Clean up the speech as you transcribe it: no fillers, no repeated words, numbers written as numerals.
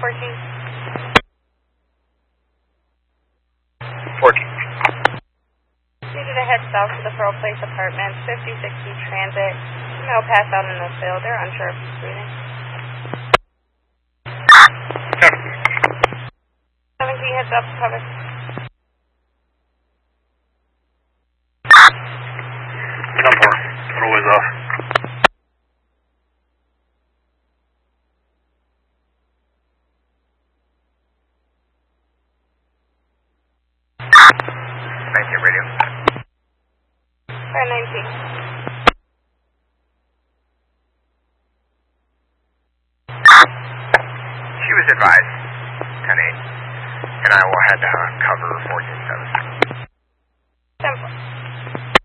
14. 14. Needed to head south to the Pearl Place Apartments, 5060 Transit. Male passed out in the field. They're unsure if he's breathing. 17 heads up, cover. 10-4. Total ways off. Radio. 19. She was advised, 10-8, and I will head to cover 14-7.